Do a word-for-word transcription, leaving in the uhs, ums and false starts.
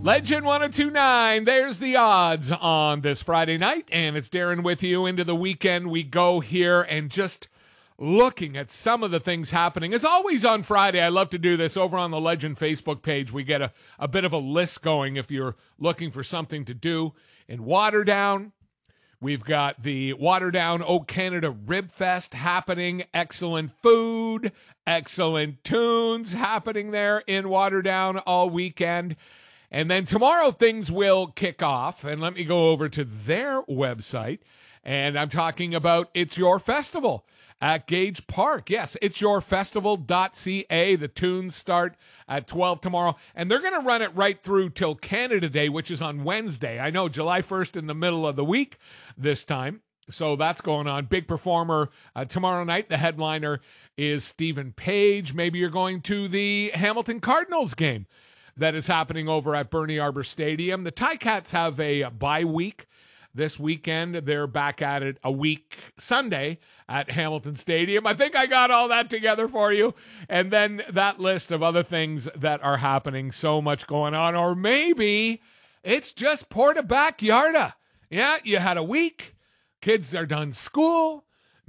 Legend one oh two point nine, there's the odds on this Friday night, and it's Darren with you. Into the weekend we go here, and just looking at some of the things happening. As always on Friday, I love to do this over on the Legend Facebook page. We get a, a bit of a list going if you're looking for something to do. In Waterdown, we've got the Waterdown O Canada Rib Fest happening. Excellent food, excellent tunes happening there in Waterdown all weekend. And then tomorrow things will kick off, and let me go over to their website, and I'm talking about It's Your Festival at Gage Park. Yes, it's your festival dot c a. The tunes start at twelve tomorrow, and they're going to run it right through till Canada Day, which is on Wednesday. I know, July first in the middle of the week this time, so that's going on. Big performer uh, tomorrow night. The headliner is Stephen Page. Maybe you're going to the Hamilton Cardinals game that is happening over at Bernie Arbor Stadium. The Ticats have a bye week this weekend. They're back at it a week Sunday at Hamilton Stadium. I think I got all that together for you. And then that list of other things that are happening. So much going on. Or maybe it's just Porta Backyarda. Yeah, you had a week. Kids are done school.